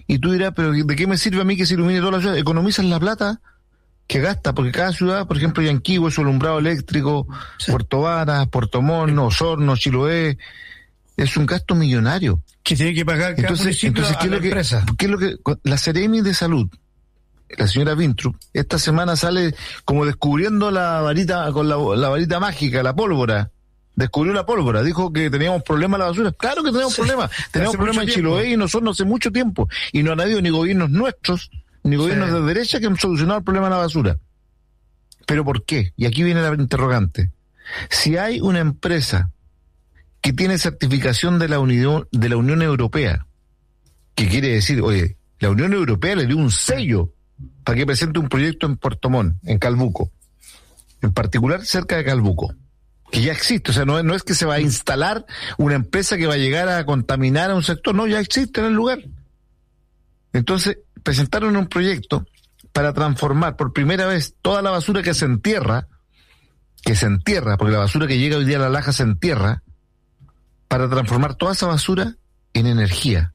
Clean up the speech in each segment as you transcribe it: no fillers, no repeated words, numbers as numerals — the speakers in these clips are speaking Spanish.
Y tú dirás, pero ¿de qué me sirve a mí que se ilumine toda la ciudad? Economizas la plata que gasta, porque cada ciudad, por ejemplo, Yanquihue, su alumbrado eléctrico, sí. Puerto Varas, Puerto Montt, Osorno, Chiloé, es un gasto millonario. Que tiene que pagar cada municipio a la empresa. ¿Qué es lo que la Seremi de Salud, la señora Winthrop, esta semana sale como descubriendo la varita, con la varita mágica, la pólvora? Descubrió la pólvora, dijo que teníamos problemas en la basura. Claro que tenemos problemas. Tenemos problemas en Chiloé y nosotros hace mucho tiempo. Y no han habido ni gobiernos nuestros, ni gobiernos de derecha que han solucionado el problema de la basura. ¿Pero por qué? Y aquí viene la interrogante. Si hay una empresa que tiene certificación de la Unión Europea, que quiere decir, oye, la Unión Europea le dio un sello para que presente un proyecto en Puerto Montt, en Calbuco, en particular cerca de Calbuco, que ya existe, o sea, no es que se va a instalar una empresa que va a llegar a contaminar a un sector, no, ya existe en el lugar. Entonces, presentaron un proyecto para transformar por primera vez toda la basura que se entierra, porque la basura que llega hoy día a La Laja se entierra, para transformar toda esa basura en energía.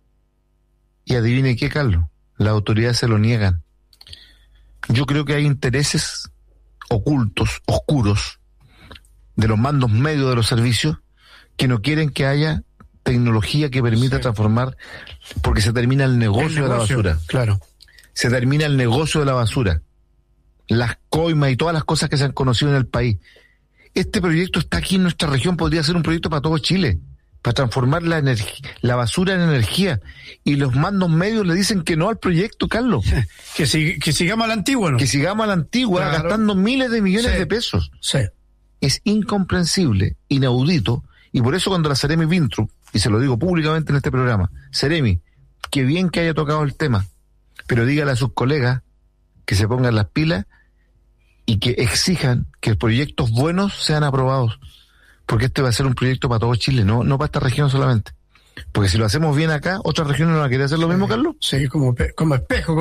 Y adivine qué, Carlos, las autoridades se lo niegan. Yo creo que hay intereses ocultos, oscuros, de los mandos medios de los servicios, que no quieren que haya tecnología que permita transformar, porque se termina el negocio de la basura. Claro. Se termina el negocio de la basura. Las coimas y todas las cosas que se han conocido en el país. Este proyecto está aquí en nuestra región, podría ser un proyecto para todo Chile, para transformar la basura en energía. Y los mandos medios le dicen que no al proyecto, Carlos. Que sigamos a la antigua, ¿no? Que sigamos a la antigua, claro, gastando miles de millones de pesos. Sí. Es incomprensible, inaudito, y por eso cuando la Seremi Winthrop, y se lo digo públicamente en este programa, Seremi, qué bien que haya tocado el tema, pero dígale a sus colegas que se pongan las pilas y que exijan que proyectos buenos sean aprobados, porque este va a ser un proyecto para todo Chile, no para esta región solamente. Porque si lo hacemos bien acá, otras regiones no van a querer hacer lo mismo, Carlos. Sí, como espejo,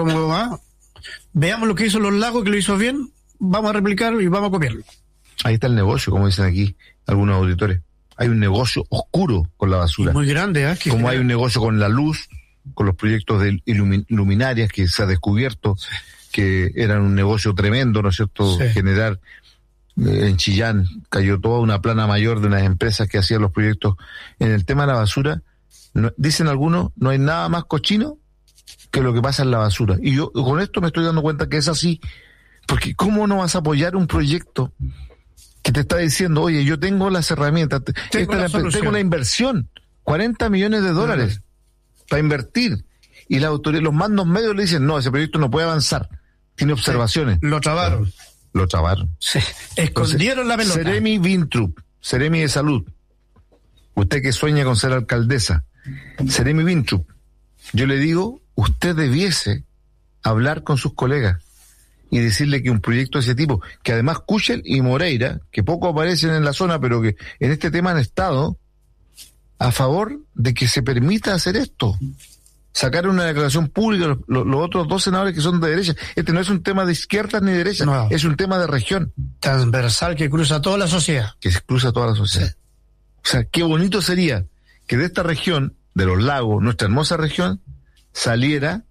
veamos lo que hizo Los Lagos, que lo hizo bien, vamos a replicarlo y vamos a copiarlo. Ahí está el negocio, como dicen aquí algunos auditores. Hay un negocio oscuro con la basura. Y muy grande, como hay un negocio con la luz, con los proyectos de luminarias que se ha descubierto que eran un negocio tremendo, ¿no es cierto? Sí. Generar, en Chillán cayó toda una plana mayor de unas empresas que hacían los proyectos. En el tema de la basura, dicen algunos, no hay nada más cochino que lo que pasa en la basura. Y yo con esto me estoy dando cuenta que es así, porque ¿cómo no vas a apoyar un proyecto que te está diciendo, oye, yo tengo las herramientas, tengo la inversión, $40 millones para invertir, y la autoridad, los mandos medios le dicen, no, ese proyecto no puede avanzar, tiene observaciones. Lo trabaron. Sí. Escondieron la pelota. Seremi Winthrop, Seremi de Salud, usted que sueña con ser alcaldesa, Seremi Winthrop, yo le digo, usted debiese hablar con sus colegas y decirle que un proyecto de ese tipo, que además Kuchel y Moreira, que poco aparecen en la zona, pero que en este tema han estado a favor de que se permita hacer esto. Sacar una declaración pública los otros dos senadores que son de derecha. Este no es un tema de izquierda ni derecha, no, es un tema de región. Transversal que cruza toda la sociedad. Que cruza toda la sociedad. Sí. O sea, qué bonito sería que de esta región, de los lagos, nuestra hermosa región, saliera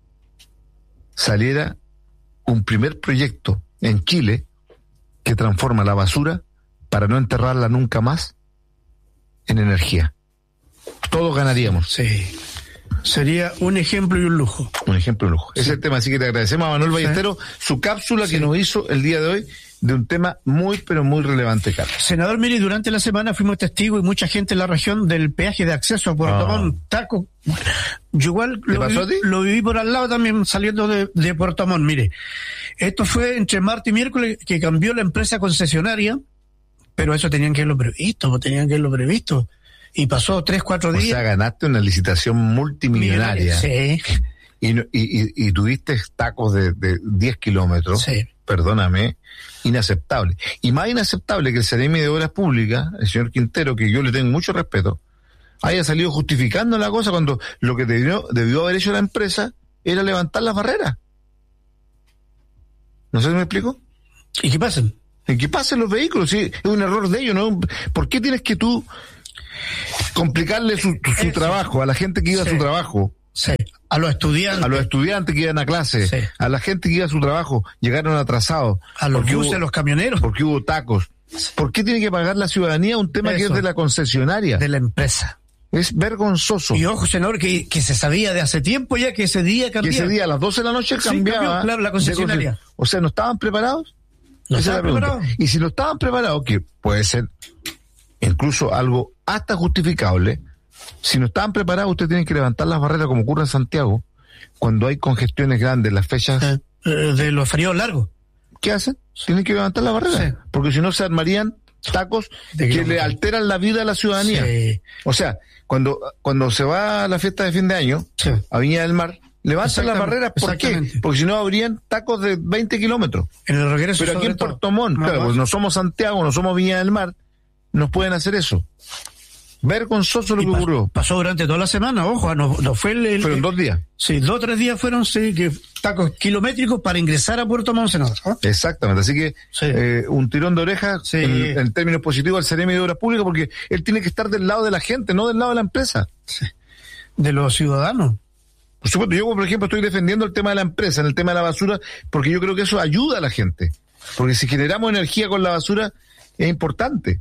un primer proyecto en Chile que transforma la basura para no enterrarla nunca más en energía. Todos ganaríamos. Sí. Sería un ejemplo y un lujo. Un ejemplo y un lujo. Sí. Ese es el tema, así que te agradecemos a Manuel Ballesteros su cápsula que nos hizo el día de hoy de un tema muy, pero muy relevante, Carlos. Senador, mire, durante la semana fuimos testigos y mucha gente en la región del peaje de acceso a Puerto Montt, Taco. Yo igual lo viví por al lado también saliendo de Puerto Montt. Mire, esto fue entre martes y miércoles que cambió la empresa concesionaria, pero eso tenían que haberlo previsto. Y pasó 3-4 días. O sea, ganaste una licitación multimillonaria. Sí. Y tuviste tacos de 10 kilómetros. Sí. Perdóname, inaceptable. Y más inaceptable que el Seremi de Obras Públicas, el señor Quintero, que yo le tengo mucho respeto, haya salido justificando la cosa cuando lo que debió haber hecho la empresa era levantar las barreras. ¿No sé si me explico? ¿Y qué pasen? ¿Y qué pasen los vehículos? Sí, es un error de ellos, ¿no? ¿Por qué tienes que tú complicarle su trabajo a la gente que iba a su trabajo Sí, a los estudiantes que iban a clase, sí, a la gente que iba a su trabajo, llegaron atrasados. A los buses, a los camioneros. Porque hubo tacos. ¿Por qué tiene que pagar la ciudadanía un tema que es de la concesionaria? De la empresa. Es vergonzoso. Y ojo, senador, que se sabía de hace tiempo ya que ese día cambiaba. Que ese día a las 12 de la noche cambiaba. Cambió, claro, la concesionaria. O sea, ¿no estaban preparados? No estaban preparados. Y si no estaban preparados, que puede ser incluso algo hasta justificable, si no estaban preparados, ustedes tienen que levantar las barreras como ocurre en Santiago, cuando hay congestiones grandes, las fechas... de los feriados largos. ¿Qué hacen? Tienen que levantar las barreras, porque si no se armarían tacos que le alteran la vida a la ciudadanía. Sí. O sea, cuando se va a la fiesta de fin de año, a Viña del Mar, levantan las barreras, ¿por qué? Porque si no habrían tacos de 20 kilómetros. En el regreso. Pero aquí en Puerto Montt, claro, pues no somos Santiago, no somos Viña del Mar, nos pueden hacer eso. Vergonzoso lo que ocurrió. Pasó durante toda la semana, ojo, no fue fueron 2 días. Sí, 2 o 3 días fueron que tacos kilométricos para ingresar a Puerto Montt, senador. Exactamente, así que un tirón de orejas en términos positivos al Seremi de Obras Públicas, porque él tiene que estar del lado de la gente, no del lado de la empresa. Sí. De los ciudadanos. Por supuesto, yo por ejemplo estoy defendiendo el tema de la empresa, en el tema de la basura, porque yo creo que eso ayuda a la gente. Porque si generamos energía con la basura, es importante.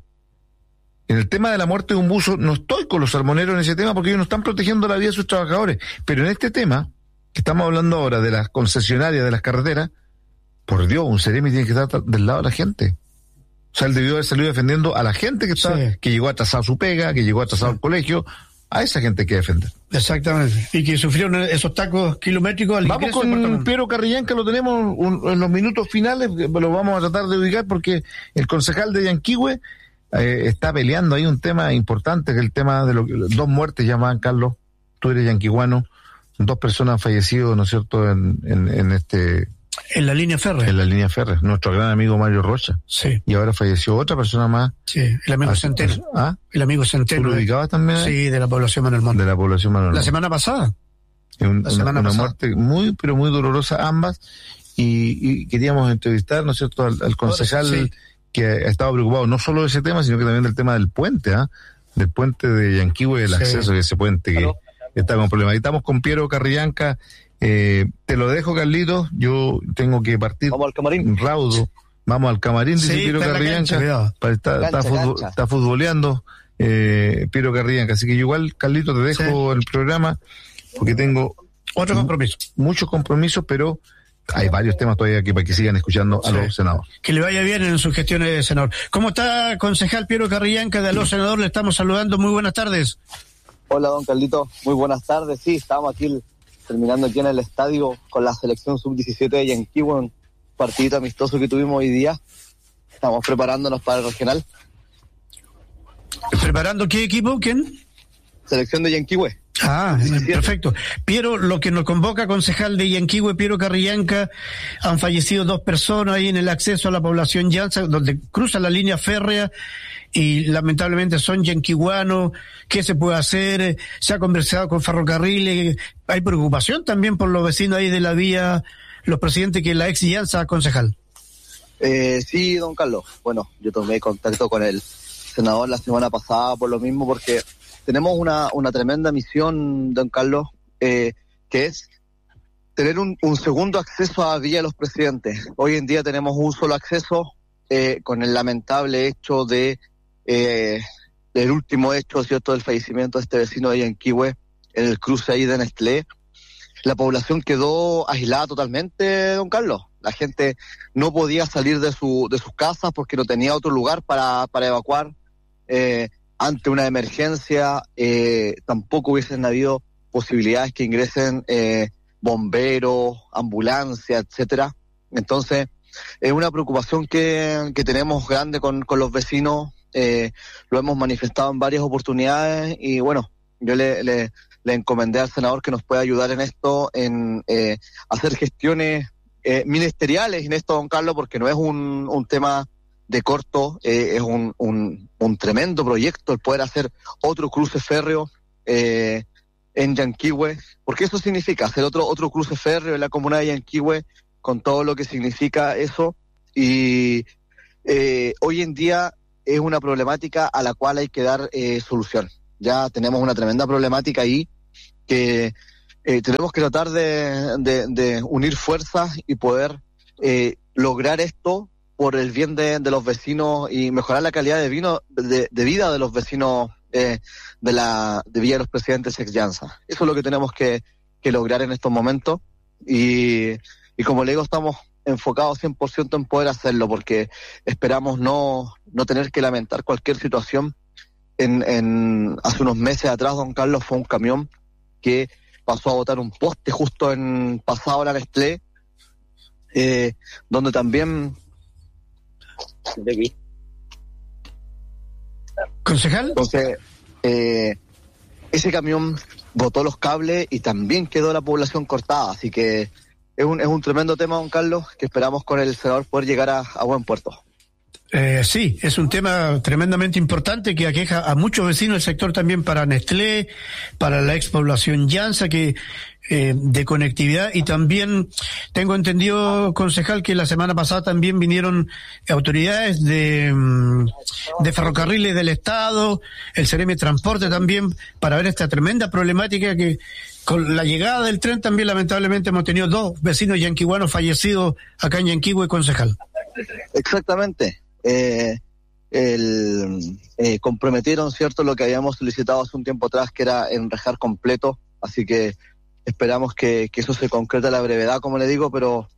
En el tema de la muerte de un buzo, no estoy con los salmoneros en ese tema porque ellos no están protegiendo la vida de sus trabajadores. Pero en este tema, que estamos hablando ahora de las concesionarias de las carreteras, por Dios, un Seremi tiene que estar del lado de la gente. O sea, él debió haber salido defendiendo a la gente que llegó atrasado a su pega, que llegó atrasado al colegio. A esa gente hay que defender. Exactamente. Y que sufrieron esos tacos kilométricos al Vamos con Piero Carrillanca, lo tenemos en los minutos finales, lo vamos a tratar de ubicar porque el concejal de Yanquihue está peleando ahí un tema importante, que el tema de 2 muertes llamaban, Carlos, tú eres yanquihuano, 2 personas han fallecido, ¿no es cierto?, en la línea férrea. En la línea férrea, nuestro gran amigo Mario Rocha. Sí. Y ahora falleció otra persona más. Sí, el amigo Centeno. El amigo Centeno. ¿Tú lo ubicabas también? Sí, de la población Manuel Montt. De la población Manuel Montt. La semana pasada. Una muerte muy, pero muy dolorosa ambas, y queríamos entrevistar, ¿no es cierto?, al concejal que ha estado preocupado no solo de ese tema, sino que también del tema del puente, del puente de Yanquihue, del acceso de ese puente que está con problemas. Ahí estamos con Piero Carrillanca. Te lo dejo, Carlitos, yo tengo que partir. Vamos al camarín. Raudo. Vamos al camarín, dice Piero Carrillanca. Está futboleando Piero Carrillanca. Así que yo igual, Carlitos, te dejo el programa porque tengo otro compromiso. Muchos compromisos, pero hay varios temas todavía para que sigan escuchando a los senadores. Que le vaya bien en sus gestiones de senador. ¿Cómo está, concejal Piero Carrillanca de Aló Senador? Le estamos saludando. Muy buenas tardes. Hola, don Carlito. Muy buenas tardes. Sí, estamos aquí terminando aquí en el estadio con la selección sub-17 de Yanquihue, un partidito amistoso que tuvimos hoy día. Estamos preparándonos para el regional. ¿Preparando qué equipo? ¿Quién? Selección de Yanquihue. Perfecto. Piero, lo que nos convoca, concejal de Yanquihue, Piero Carrillanca, han fallecido 2 personas ahí en el acceso a la población Llanza, donde cruza la línea férrea, y lamentablemente son yanquihuanos. ¿Qué se puede hacer? Se ha conversado con ferrocarriles. Hay preocupación también por los vecinos ahí de la vía, los presidentes que la ex Llanza, concejal. Sí, don Carlos. Bueno, yo tomé contacto con el senador la semana pasada por lo mismo, porque tenemos una tremenda misión, don Carlos, que es tener un segundo acceso a Villa de los Presidentes. Hoy en día tenemos un solo acceso, con el lamentable hecho del último hecho, ¿cierto?, del fallecimiento de este vecino de Yanquihue en el cruce ahí de Nestlé. La población quedó aislada totalmente, don Carlos. La gente no podía salir de sus casas porque no tenía otro lugar para evacuar. Ante una emergencia, tampoco hubiesen habido posibilidades que ingresen bomberos, ambulancias, etcétera. Entonces, es una preocupación que tenemos grande con los vecinos. Lo hemos manifestado en varias oportunidades y bueno, yo le encomendé al senador que nos pueda ayudar en esto, en hacer gestiones ministeriales en esto, don Carlos, porque no es un tema de corto, es un tremendo proyecto el poder hacer otro cruce férreo en Yanquihue, porque eso significa hacer otro cruce férreo en la comuna de Yanquihue, con todo lo que significa eso, y hoy en día es una problemática a la cual hay que dar solución. Ya tenemos una tremenda problemática ahí, que tenemos que tratar de unir fuerzas y poder lograr esto por el bien de los vecinos y mejorar la calidad de vida de los vecinos de Villa de los Presidentes ex Llanza. Eso es lo que tenemos que lograr en estos momentos y como le digo, estamos enfocados 100% en poder hacerlo, porque esperamos no tener que lamentar cualquier situación. Hace unos meses atrás, don Carlos, fue un camión que pasó a botar un poste justo en pasado la Nestlé, donde también... ¿Concejal? Entonces, ese camión botó los cables y también quedó la población cortada, así que es un tremendo tema, don Carlos, que esperamos con el senador poder llegar a buen puerto. Sí, es un tema tremendamente importante que aqueja a muchos vecinos del sector, también para Nestlé, para la expoblación Llanza, que de conectividad, y también tengo entendido, concejal, que la semana pasada también vinieron autoridades de ferrocarriles del Estado, el Ceremi de Transporte también, para ver esta tremenda problemática que con la llegada del tren también lamentablemente hemos tenido 2 vecinos yanquiguanos fallecidos acá en Yanquihue, concejal. Exactamente. Comprometieron, ¿cierto?, lo que habíamos solicitado hace un tiempo atrás, que era enrejar completo, así que esperamos que eso se concrete a la brevedad, como le digo, pero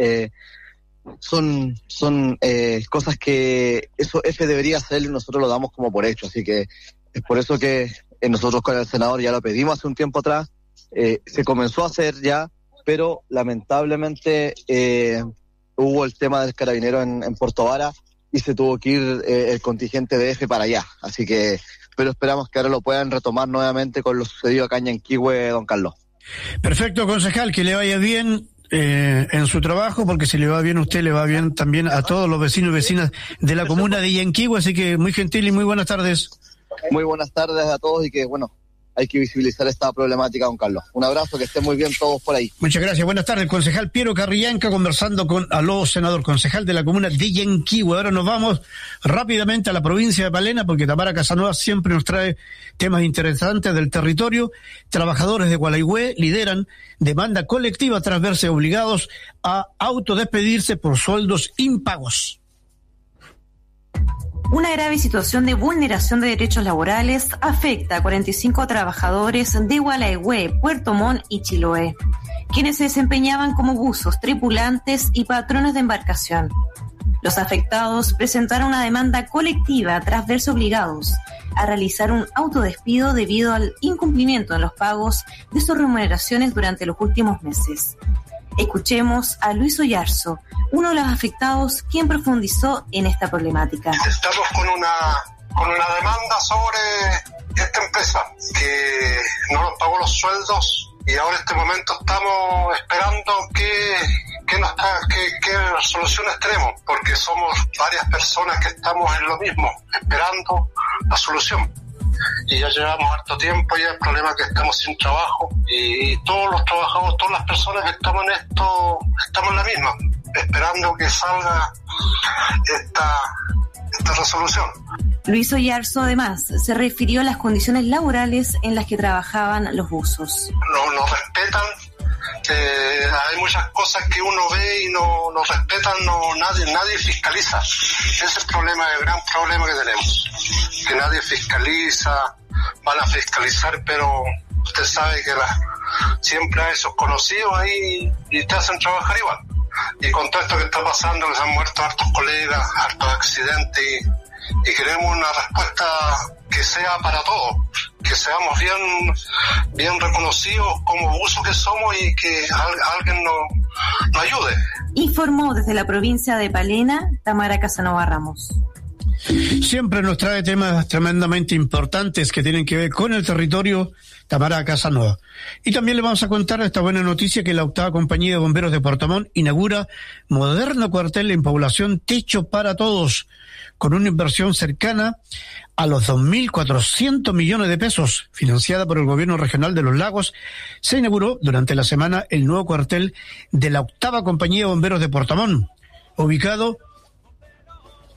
son cosas que eso F debería hacer y nosotros lo damos como por hecho, así que es por eso que nosotros con el senador ya lo pedimos hace un tiempo atrás, se comenzó a hacer ya, pero lamentablemente hubo el tema del carabinero en Puerto Vara y se tuvo que ir el contingente de F para allá, así que pero esperamos que ahora lo puedan retomar nuevamente con lo sucedido acá en Yanquihue, don Carlos. Perfecto, concejal, que le vaya bien en su trabajo, porque si le va bien a usted, le va bien también a todos los vecinos y vecinas de la comuna de Yanquihue, así que muy gentil y muy buenas tardes. Muy buenas tardes a todos y que, bueno, hay que visibilizar esta problemática, don Carlos. Un abrazo, que estén muy bien todos por ahí. Muchas gracias, buenas tardes. Concejal Piero Carrillanca conversando con Aló Senador, concejal de la comuna de Yanquihue. Ahora nos vamos rápidamente a la provincia de Palena, porque Tamara Casanova siempre nos trae temas interesantes del territorio. Trabajadores de Gualeguay lideran demanda colectiva tras verse obligados a autodespedirse por sueldos impagos. Una grave situación de vulneración de derechos laborales afecta a 45 trabajadores de Gualeguay, Puerto Montt y Chiloé, quienes se desempeñaban como buzos, tripulantes y patrones de embarcación. Los afectados presentaron una demanda colectiva tras verse obligados a realizar un autodespido debido al incumplimiento en los pagos de sus remuneraciones durante los últimos meses. Escuchemos a Luis Oyarzo, uno de los afectados, quien profundizó en esta problemática. Estamos con una demanda sobre esta empresa que no nos pagó los sueldos y ahora en este momento estamos esperando qué soluciones tenemos, porque somos varias personas que estamos en lo mismo, esperando la solución. Y ya llevamos harto tiempo, ya el problema es que estamos sin trabajo y todos los trabajadores, todas las personas que estamos en esto, estamos en la misma, esperando que salga esta resolución. Luis Oyarzo además se refirió a las condiciones laborales en las que trabajaban los buzos. Nos respetan, hay muchas cosas que uno ve y no respetan, nadie fiscaliza. Ese es el gran problema que tenemos, que nadie fiscaliza, van a fiscalizar, pero usted sabe que siempre hay esos conocidos ahí y te hacen trabajar igual. Y con todo esto que está pasando, les han muerto hartos colegas, hartos accidentes y queremos una respuesta que sea para todos, que seamos bien reconocidos como buzos que somos y que alguien nos ayude. Informó desde la provincia de Palena, Tamara Casanova Ramos. Siempre nos trae temas tremendamente importantes que tienen que ver con el territorio, Tamara Casanova. Y también le vamos a contar esta buena noticia que la 8ª Compañía de Bomberos de Puerto Montt inaugura moderno cuartel en población Techo para Todos, con una inversión cercana a los 2.400 millones de pesos, financiada por el Gobierno Regional de los Lagos. Se inauguró durante la semana el nuevo cuartel de la 8ª Compañía de Bomberos de Puerto Montt, ubicado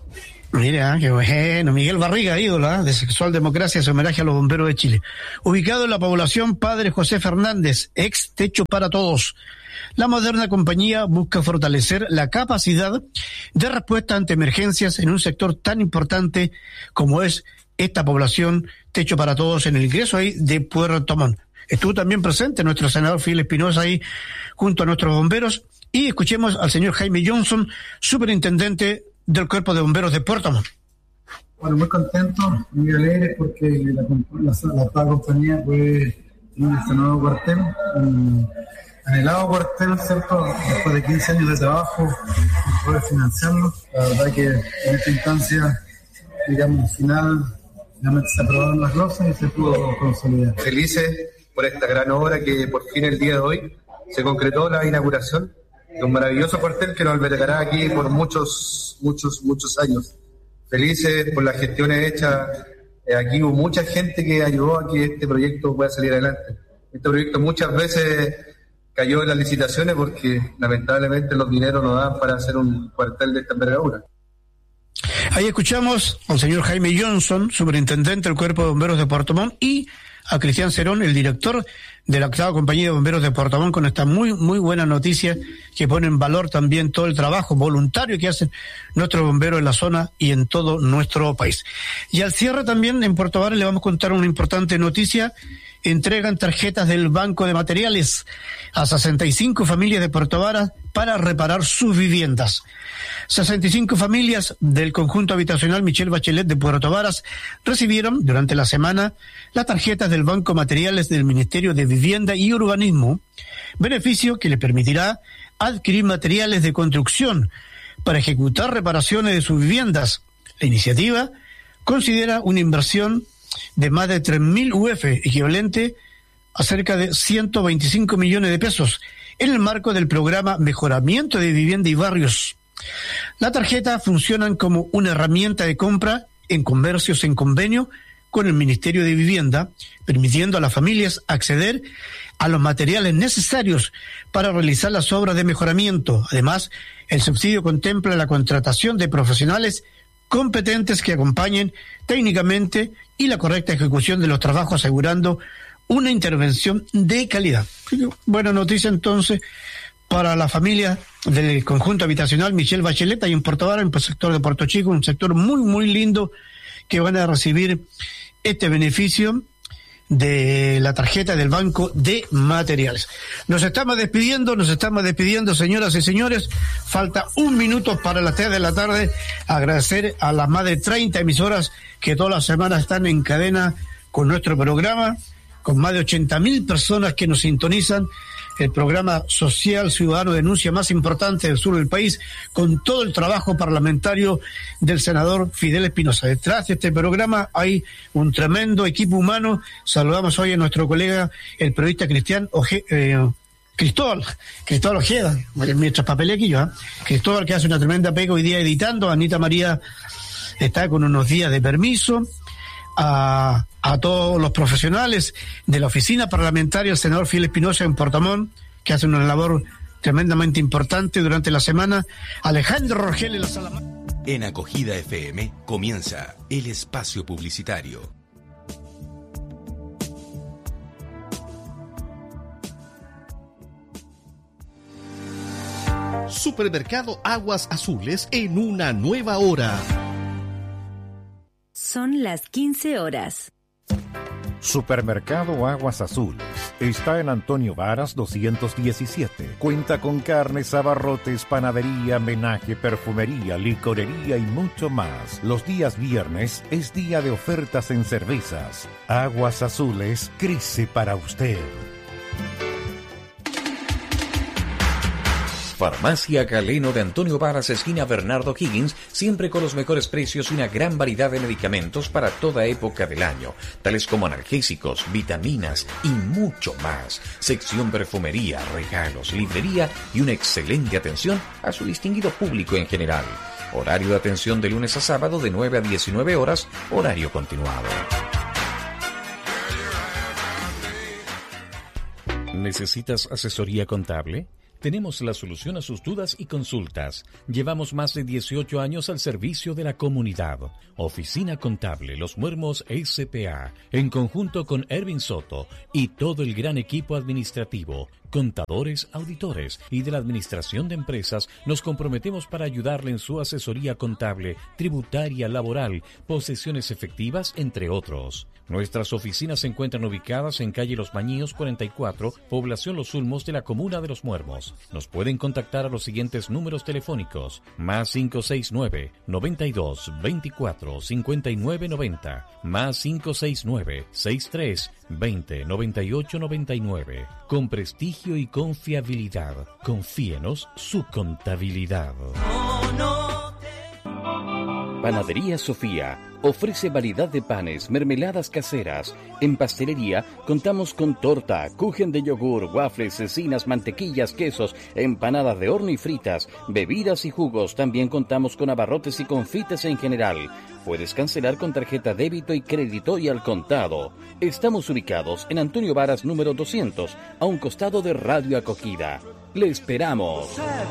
Mira, qué bueno. Miguel Barriga, ídola de Sexual Democracia, hace homenaje a los bomberos de Chile. Ubicado en la población Padre José Fernández, ex Techo para Todos. La moderna compañía busca fortalecer la capacidad de respuesta ante emergencias en un sector tan importante como es esta población Techo para Todos en el ingreso ahí de Puerto Montt. Estuvo también presente nuestro senador Fidel Espinosa ahí junto a nuestros bomberos. Y escuchemos al señor Jaime Johnson, superintendente del Cuerpo de Bomberos de Puerto Montt. Bueno, muy contento, muy alegre porque la actual compañía puede tener este nuevo cuartel, un anhelado cuartel, ¿cierto? Después de 15 años de trabajo, poder financiarlo. La verdad que en esta instancia, digamos, final, finalmente se aprobaron las glosas y se pudo consolidar. Felices por esta gran obra que por fin el día de hoy se concretó la inauguración de un maravilloso cuartel que nos albergará aquí por muchos años. Felices por las gestiones hechas. Aquí hubo mucha gente que ayudó a que este proyecto pueda salir adelante. Este proyecto muchas veces cayó en las licitaciones porque lamentablemente los dineros no dan para hacer un cuartel de esta envergadura. Ahí escuchamos al señor Jaime Johnson, superintendente del Cuerpo de Bomberos de Puerto Montt, y a Cristian Cerón, el director de la octava compañía de bomberos de Puerto Montt, con esta muy buena noticia que pone en valor también todo el trabajo voluntario que hacen nuestros bomberos en la zona y en todo nuestro país. Y al cierre también en Puerto Varas le vamos a contar una importante noticia. Entregan tarjetas del Banco de Materiales a 65 familias de Puerto Varas para reparar sus viviendas. 65 familias del conjunto habitacional Michelle Bachelet de Puerto Varas recibieron durante la semana las tarjetas del Banco Materiales del Ministerio de Vivienda y Urbanismo, beneficio que les permitirá adquirir materiales de construcción para ejecutar reparaciones de sus viviendas. La iniciativa considera una inversión de más de 3.000 UF, equivalente a cerca de 125 millones de pesos, en el marco del programa Mejoramiento de Vivienda y Barrios. Las tarjetas funcionan como una herramienta de compra en comercios en convenio con el Ministerio de Vivienda, permitiendo a las familias acceder a los materiales necesarios para realizar las obras de mejoramiento. Además, el subsidio contempla la contratación de profesionales competentes que acompañen técnicamente y la correcta ejecución de los trabajos, asegurando una intervención de calidad. Buena noticia entonces para la familia del conjunto habitacional Michelle Bachelet y en Puerto Varas, en el sector de Puerto Chico, un sector muy lindo, que van a recibir este beneficio de la tarjeta del Banco de Materiales. Nos estamos despidiendo, señoras y señores. Falta 1 minuto para las 3 de la tarde. Agradecer a las más de 30 emisoras que todas las semanas están en cadena con nuestro programa, con más de 80.000 personas que nos sintonizan, el programa social ciudadano de denuncia más importante del sur del país, con todo el trabajo parlamentario del senador Fidel Espinosa. Detrás de este programa hay un tremendo equipo humano. Saludamos hoy a nuestro colega, el periodista Cristóbal Ojeda, mientras papelé aquí yo, Cristóbal, que hace una tremenda pega hoy día editando. Anita María está con unos días de permiso. A todos los profesionales de la oficina parlamentaria, el senador Fidel Espinosa en Puerto Montt, que hace una labor tremendamente importante durante la semana. Alejandro Rogel en la sala. En Acogida FM comienza el espacio publicitario. Supermercado Aguas Azules en una nueva hora. Son las 15 horas. Supermercado Aguas Azules está en Antonio Varas 217. Cuenta con carnes, abarrotes, panadería, menaje, perfumería, licorería y mucho más. Los días viernes es día de ofertas en cervezas. Aguas Azules crece para usted. Farmacia Galeno de Antonio Varas, esquina Bernardo Higgins, siempre con los mejores precios y una gran variedad de medicamentos para toda época del año, tales como analgésicos, vitaminas y mucho más. Sección perfumería, regalos, librería y una excelente atención a su distinguido público en general. Horario de atención de lunes a sábado de 9 a 19 horas, horario continuado. ¿Necesitas asesoría contable? Tenemos la solución a sus dudas y consultas. Llevamos más de 18 años al servicio de la comunidad. Oficina Contable Los Muermos S.p.A. en conjunto con Ervin Soto y todo el gran equipo administrativo, contadores, auditores y de la administración de empresas, nos comprometemos para ayudarle en su asesoría contable, tributaria, laboral, posesiones efectivas, entre otros. Nuestras oficinas se encuentran ubicadas en calle Los Mañíos 44, población Los Ulmos de la comuna de Los Muermos. Nos pueden contactar a los siguientes números telefónicos: más 569 92 24 59 90, más 569 63 20 98 99. Con prestigio y confiabilidad, confíenos su contabilidad. Panadería Sofía ofrece variedad de panes, mermeladas caseras. En pastelería contamos con torta, kuchen de yogur, waffles, cecinas, mantequillas, quesos, empanadas de horno y fritas, bebidas y jugos. También contamos con abarrotes y confites en general. Puedes cancelar con tarjeta débito y crédito y al contado. Estamos ubicados en Antonio Varas número 200, a un costado de Radio Acogida. ¡Le esperamos!